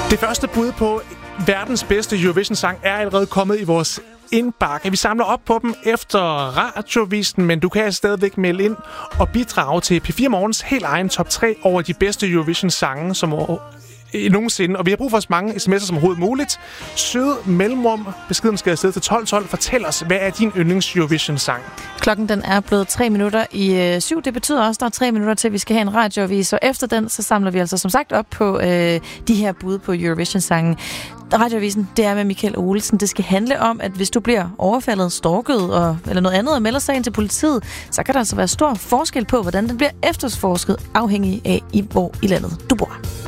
Det første bud på verdens bedste Eurovision-sang er allerede kommet i vores indbakke. Vi samler op på dem efter radiovisen, men du kan stadigvæk melde ind og bidrage til P4 Morgens helt egen top 3 over de bedste Eurovision-sange som nogensinde. Og vi har brug for så mange sms'er som overhovedet muligt. Søde mellemrum. Beskeden skal afsted til 1212. Fortæl os, hvad er din yndlings Eurovision-sang? Klokken den er blevet 3 minutter i 7. Det betyder også, at der er 3 minutter til, at vi skal have en radioavis. Og efter den, så samler vi altså som sagt op på de her bud på Eurovision-sangen. Radioavisen, det er med Michael Olsen. Det skal handle om, at hvis du bliver overfaldet, stalket eller noget andet og melder sagen til politiet, så kan der altså være stor forskel på, hvordan den bliver efterforsket, afhængig af, hvor i landet du bor.